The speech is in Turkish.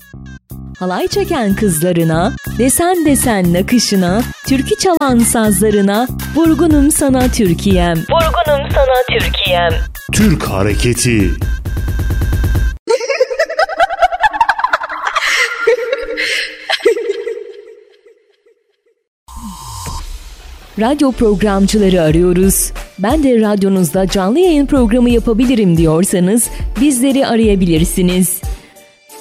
Halay çeken kızlarına, desen desen nakışına, türkü çalan sazlarına, vurgunum sana Türkiye'm. Vurgunum sana Türkiye'm. Türk hareketi. Radyo programcıları arıyoruz. Ben de radyonuzda canlı yayın programı yapabilirim diyorsanız bizleri arayabilirsiniz.